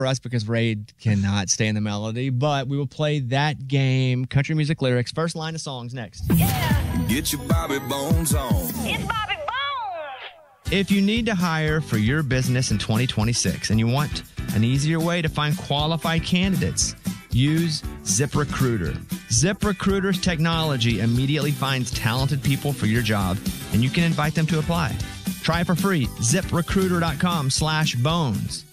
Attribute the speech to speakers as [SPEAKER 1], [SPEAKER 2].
[SPEAKER 1] for us because Ray cannot stay in the melody, but we will play that game. Country music lyrics. First line of songs next.
[SPEAKER 2] Yeah. Get your Bobby Bones on. It's Bobby Bones.
[SPEAKER 1] If you need to hire for your business in 2026 and you want an easier way to find qualified candidates, use ZipRecruiter. ZipRecruiter's technology immediately finds talented people for your job, and you can invite them to apply. Try it for free. ZipRecruiter.com/bones.